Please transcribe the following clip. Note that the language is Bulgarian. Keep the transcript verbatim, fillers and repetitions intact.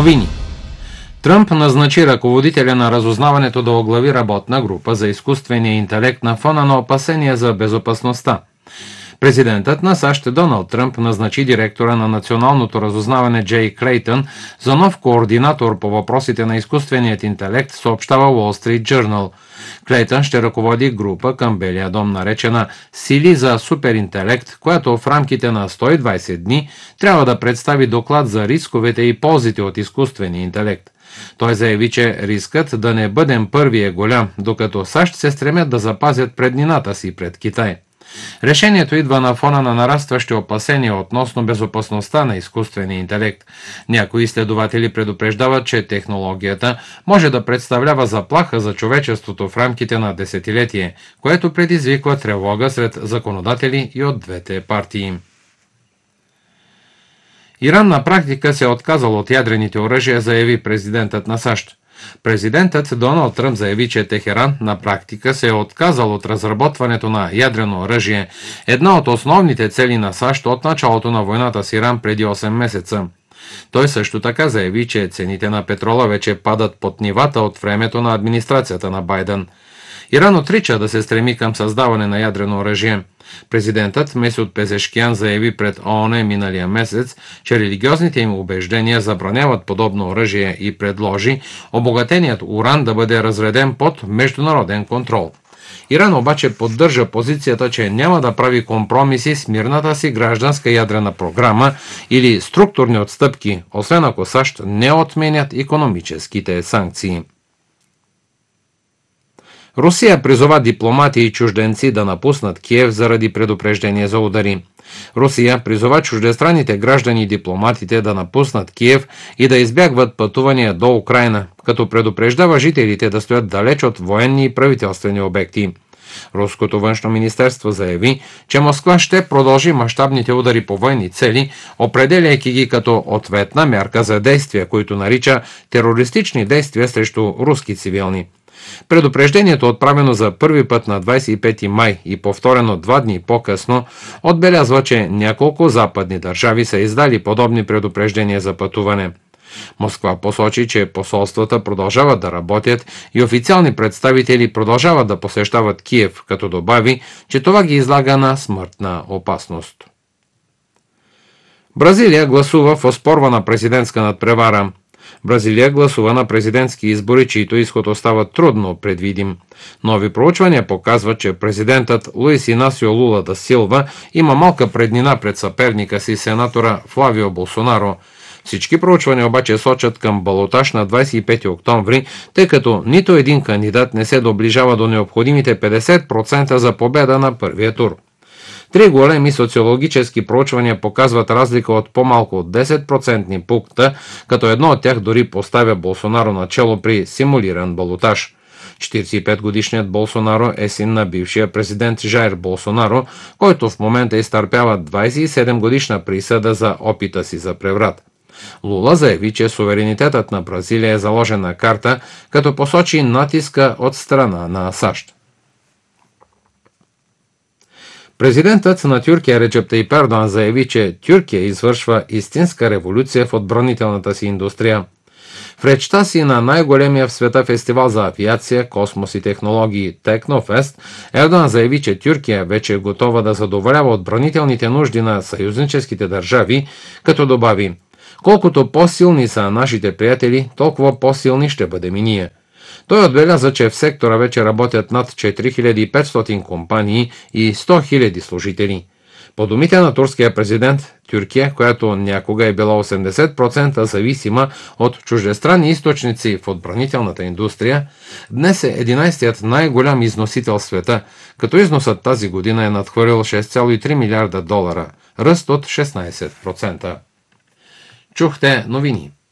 Новини. Тръмп назначи ръководителя на разузнаването да оглави работна група за изкуствения интелект на фона на опасения за безопасността. Президентът на САЩ Доналд Тръмп назначи директора на националното разузнаване Джей Клейтън за нов координатор по въпросите на изкуственият интелект, съобщава Wall Street Journal. Клейтън ще ръководи група към Белия дом, наречена Сили за суперинтелект, която в рамките на сто и двадесет дни трябва да представи доклад за рисковете и ползите от изкуствения интелект. Той заяви, че рискът да не бъдем първи е голям, докато САЩ се стремят да запазят преднината си пред Китай. Решението идва на фона на нарастващи опасения относно безопасността на изкуствения интелект. Някои изследователи предупреждават, че технологията може да представлява заплаха за човечеството в рамките на десетилетие, което предизвиква тревога сред законодатели и от двете партии. Иран на практика се е отказал от ядрените оръжия, заяви президентът на САЩ. Президентът Доналд Тръмп заяви, че Техеран на практика се е отказал от разработването на ядрено оръжие, една от основните цели на САЩ от началото на войната с Иран преди осем месеца. Той също така заяви, че цените на петрола вече падат под нивата от времето на администрацията на Байден. Иран отрича да се стреми към създаване на ядрено оръжие. Президентът Месуд Пезешкиян заяви пред ООН миналия месец, че религиозните им убеждения забраняват подобно оръжие и предложи обогатеният уран да бъде разреден под международен контрол. Иран обаче поддържа позицията, че няма да прави компромиси с мирната си гражданска ядрена програма или структурни отстъпки, освен ако САЩ не отменят икономическите санкции. Русия призова дипломати и чужденци да напуснат Киев заради предупреждение за удари. Русия призова чуждестранните граждани и дипломатите да напуснат Киев и да избягват пътувания до Украйна, като предупреждава жителите да стоят далеч от военни и правителствени обекти. Руското външно министерство заяви, че Москва ще продължи мащабните удари по военни цели, определяйки ги като ответна мярка за действия, които нарича терористични действия срещу руски цивилни. Предупреждението, отправено за първи път на двадесет и пети май и повторено два дни по-късно, отбелязва, че няколко западни държави са издали подобни предупреждения за пътуване. Москва посочи, че посолствата продължават да работят и официални представители продължават да посещават Киев, като добави, че това ги излага на смъртна опасност. Бразилия гласува в оспорвана президентска надпревара. Бразилия гласува на президентски избори, чието изход остава трудно предвидим. Нови проучвания показват, че президентът Луис Инасио Лула да Силва има малка преднина пред съперника си сенатора Флавио Болсонаро. Всички проучвания обаче сочат към балотаж на двадесет и пети октомври, тъй като нито един кандидат не се доближава до необходимите петдесет процента за победа на първия тур. Три големи социологически проучвания показват разлика от по-малко от десет процентни пункта, като едно от тях дори поставя Болсонаро начело при симулиран балотаж. четиридесет и пет годишният Болсонаро е син на бившия президент Жаир Болсонаро, който в момента изтърпява двадесет и седем годишна присъда за опита си за преврат. Лула заяви, че суверенитетът на Бразилия е заложен на карта, като посочи натиска от страна на САЩ. Президентът на Тюркия Реджеп Таип Ердоан заяви, че Тюркия извършва истинска революция в отбранителната си индустрия. В речта си на най-големия в света фестивал за авиация, космос и технологии Технофест, Ердоан заяви, че Тюркия вече е готова да задоволява отбранителните нужди на съюзническите държави, като добави: колкото по-силни са нашите приятели, толкова по-силни ще бъдем и ние. Той отбеляза, че в сектора вече работят над четири хиляди и петстотин компании и сто хиляди служители. По думите на турския президент, Тюркия, която някога е била осемдесет процента зависима от чуждестранни източници в отбранителната индустрия, днес е единадесетият най-голям износител в света, като износът тази година е надхвърил шест цяло и три милиарда долара, ръст от шестнадесет процента. Чухте новини.